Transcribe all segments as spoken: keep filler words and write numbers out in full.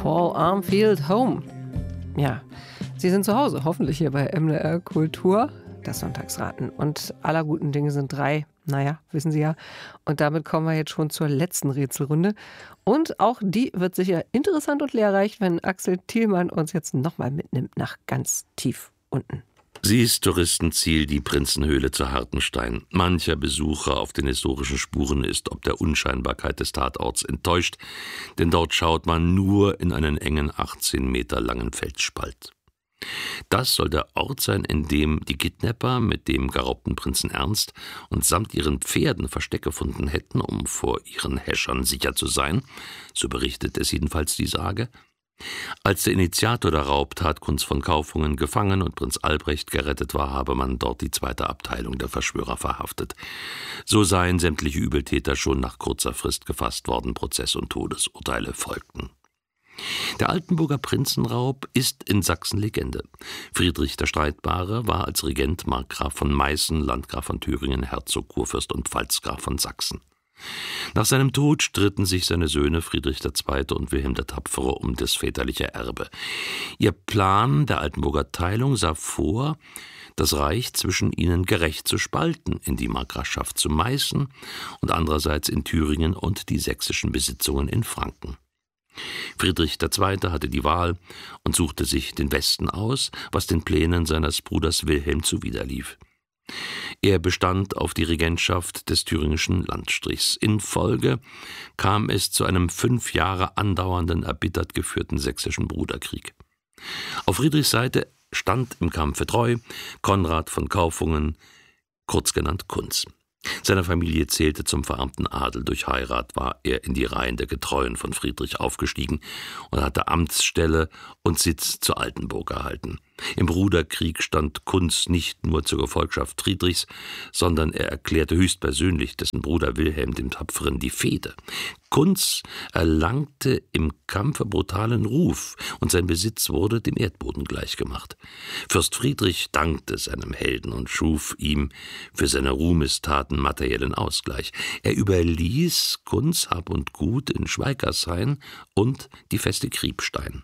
Paul Armfield, Home. Ja, Sie sind zu Hause, hoffentlich hier bei M D R Kultur, das Sonntagsraten. Und aller guten Dinge sind drei, naja, wissen Sie ja. Und damit kommen wir jetzt schon zur letzten Rätselrunde. Und auch die wird sicher interessant und lehrreich, wenn Axel Thielmann uns jetzt nochmal mitnimmt nach ganz tief unten. Sie ist Touristenziel, die Prinzenhöhle zu Hartenstein. Mancher Besucher auf den historischen Spuren ist ob der Unscheinbarkeit des Tatorts enttäuscht, denn dort schaut man nur in einen engen achtzehn Meter langen Felsspalt. Das soll der Ort sein, in dem die Kidnapper mit dem geraubten Prinzen Ernst und samt ihren Pferden Versteck gefunden hätten, um vor ihren Häschern sicher zu sein, so berichtet es jedenfalls die Sage. Als der Initiator der Raubtat, Kunz von Kaufungen, gefangen und Prinz Albrecht gerettet war, habe man dort die zweite Abteilung der Verschwörer verhaftet. So seien sämtliche Übeltäter schon nach kurzer Frist gefasst worden, Prozess und Todesurteile folgten. Der Altenburger Prinzenraub ist in Sachsen Legende. Friedrich der Streitbare war als Regent Markgraf von Meißen, Landgraf von Thüringen, Herzog, Kurfürst und Pfalzgraf von Sachsen. Nach seinem Tod stritten sich seine Söhne Friedrich der Zweite und Wilhelm der Tapfere um das väterliche Erbe. Ihr Plan der Altenburger Teilung sah vor, das Reich zwischen ihnen gerecht zu spalten, in die Markgrafschaft zu Meißen und andererseits in Thüringen und die sächsischen Besitzungen in Franken. Friedrich der Zweite hatte die Wahl und suchte sich den Westen aus, was den Plänen seines Bruders Wilhelm zuwiderlief. Er bestand auf die Regentschaft des thüringischen Landstrichs. In Folge kam es zu einem fünf Jahre andauernden, erbittert geführten sächsischen Bruderkrieg. Auf Friedrichs Seite stand im Kampfe treu Konrad von Kaufungen, kurz genannt Kunz. Seine Familie zählte zum verarmten Adel. Durch Heirat war er in die Reihen der Getreuen von Friedrich aufgestiegen und hatte Amtsstelle und Sitz zu Altenburg erhalten. Im Bruderkrieg stand Kunz nicht nur zur Gefolgschaft Friedrichs, sondern er erklärte höchstpersönlich dessen Bruder Wilhelm dem Tapferen die Fehde. Kunz erlangte im Kampfe brutalen Ruf und sein Besitz wurde dem Erdboden gleichgemacht. Fürst Friedrich dankte seinem Helden und schuf ihm für seine Ruhmestaten materiellen Ausgleich. Er überließ Kunz Hab und Gut in Schweigershain und die Feste Kriebstein.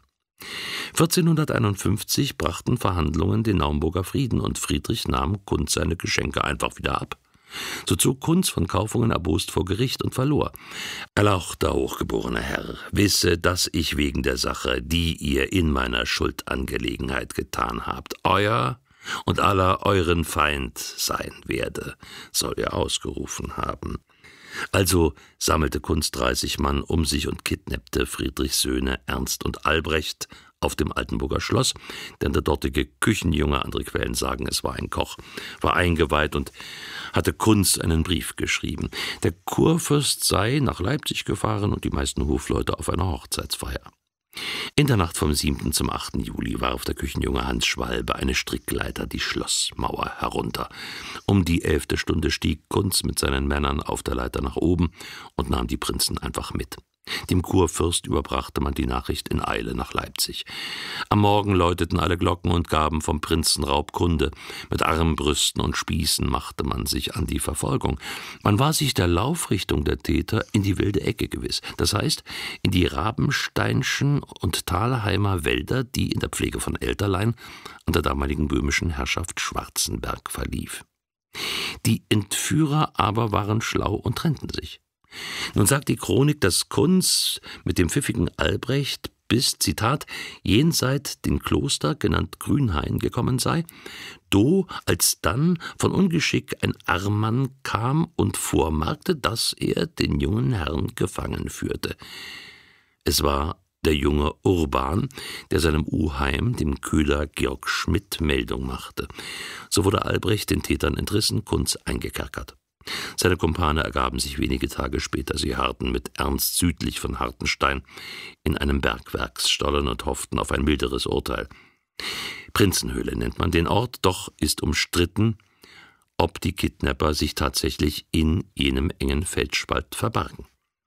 vierzehnhunderteinundfünfzig brachten Verhandlungen den Naumburger Frieden und Friedrich nahm Kunz seine Geschenke einfach wieder ab. So zog Kunz von Kaufungen erbost vor Gericht und verlor. Erlauchter hochgeborener Herr, wisse, dass ich wegen der Sache, die ihr in meiner Schuldangelegenheit getan habt, euer und aller euren Feind sein werde, soll er ausgerufen haben. Also sammelte Kunz dreißig Mann um sich und kidnappte Friedrichs Söhne Ernst und Albrecht auf dem Altenburger Schloss, denn der dortige Küchenjunge, andere Quellen sagen, es war ein Koch, war eingeweiht und hatte Kunz einen Brief geschrieben. Der Kurfürst sei nach Leipzig gefahren und die meisten Hofleute auf einer Hochzeitsfeier. In der Nacht vom siebten zum achten Juli warf der Küchenjunge Hans Schwalbe eine Strickleiter die Schlossmauer herunter. Um die elfte Stunde stieg Kunz mit seinen Männern auf der Leiter nach oben und nahm die Prinzen einfach mit. Dem Kurfürst überbrachte man die Nachricht in Eile nach Leipzig. Am Morgen läuteten alle Glocken und gaben vom Prinzenraub Kunde. Mit Armbrüsten und Spießen machte man sich an die Verfolgung. Man war sich der Laufrichtung der Täter in die wilde Ecke gewiss, das heißt in die Rabensteinschen und Thalheimer Wälder, die in der Pflege von Elterlein an der damaligen böhmischen Herrschaft Schwarzenberg verlief. Die Entführer aber waren schlau und trennten sich. Nun sagt die Chronik, dass Kunz mit dem pfiffigen Albrecht bis, Zitat, jenseit den Kloster, genannt Grünhain, gekommen sei, do alsdann von Ungeschick ein Armmann kam und vormarkte, dass er den jungen Herrn gefangen führte. Es war der junge Urban, der seinem Oheim, dem Köhler Georg Schmidt, Meldung machte. So wurde Albrecht den Tätern entrissen, Kunz eingekerkert. Seine Kumpane ergaben sich wenige Tage später. Sie harrten mit Ernst südlich von Hartenstein in einem Bergwerksstollen und hofften auf ein milderes Urteil. Prinzenhöhle nennt man den Ort, doch ist umstritten, ob die Kidnapper sich tatsächlich in jenem engen Felsspalt verbargen.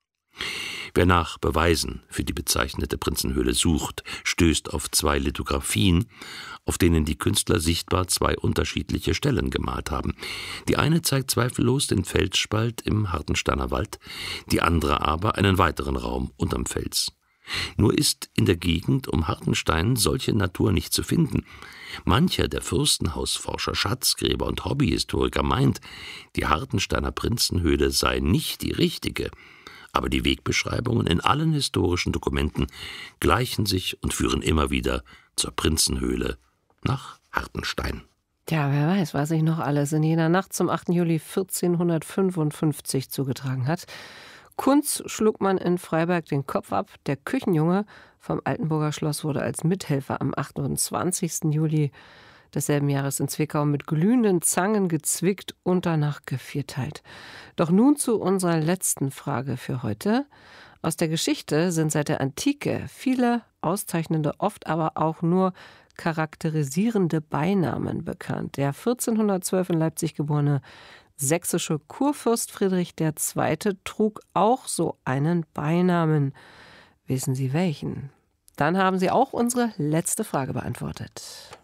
Wer nach Beweisen für die bezeichnete Prinzenhöhle sucht, stößt auf zwei Lithografien, auf denen die Künstler sichtbar zwei unterschiedliche Stellen gemalt haben. Die eine zeigt zweifellos den Felsspalt im Hartensteiner Wald, die andere aber einen weiteren Raum unterm Fels. Nur ist in der Gegend um Hartenstein solche Natur nicht zu finden. Mancher der Fürstenhausforscher, Schatzgräber und Hobbyhistoriker meint, die Hartensteiner Prinzenhöhle sei nicht die richtige. Aber die Wegbeschreibungen in allen historischen Dokumenten gleichen sich und führen immer wieder zur Prinzenhöhle nach Hartenstein. Ja, wer weiß, was sich noch alles in jener Nacht zum achten Juli vierzehnhundertfünfundfünfzig zugetragen hat. Kunz schlug man in Freiberg den Kopf ab. Der Küchenjunge vom Altenburger Schloss wurde als Mithelfer am achtundzwanzigsten Juli desselben Jahres in Zwickau mit glühenden Zangen gezwickt und danach gevierteilt. Doch nun zu unserer letzten Frage für heute. Aus der Geschichte sind seit der Antike viele auszeichnende, oft aber auch nur charakterisierende Beinamen bekannt. Der vierzehnhundertzwölf in Leipzig geborene sächsische Kurfürst Friedrich der Zweite trug auch so einen Beinamen. Wissen Sie welchen? Dann haben Sie auch unsere letzte Frage beantwortet.